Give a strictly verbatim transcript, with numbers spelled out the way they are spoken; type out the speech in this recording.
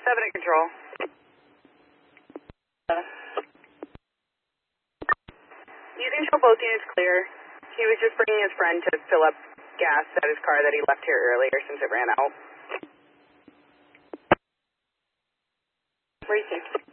seven at control. Uh, You can show both units clear. He was just bringing his friend to fill up gas at his car that he left here earlier since it ran out. where you think?